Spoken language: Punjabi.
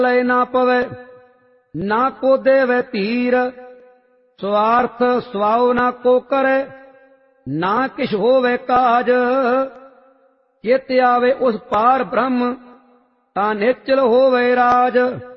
ਲਏ ਨਾ ਪਵੈ, ਨਾ ਕੋ ਦੇਵੈ ਧੀਰ। ਸਵਾਰਥ ਸਵਾਉ ਨਾ ਕੋ ਕਰੈ, ਨਾ ਕਿਛ ਹੋਵੈ ਕਾਜ। ਚਿਤ ਆਵੇ ਉਸ ਪਾਰ ਬ੍ਰਹਮ, ਤਾਂ ਨਿਚਲ ਹੋਵੇ ਰਾਜ।